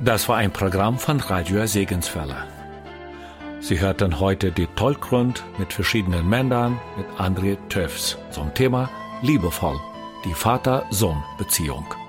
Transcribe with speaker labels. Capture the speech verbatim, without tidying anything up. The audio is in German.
Speaker 1: Das war ein Programm von Radio Segenswelle. Sie hörten heute die Talkrund mit verschiedenen Männern mit André Töfs zum Thema Liebevoll, die Vater-Sohn-Beziehung.